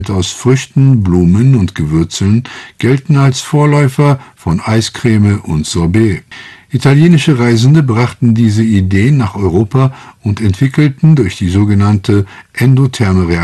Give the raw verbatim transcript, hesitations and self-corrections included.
aus Früchten, Blumen und Gewürzen gelten als Vorläufer von Eiscreme und Sorbet. Italienische Reisende brachten diese Ideen nach Europa und entwickelten durch die sogenannte endotherme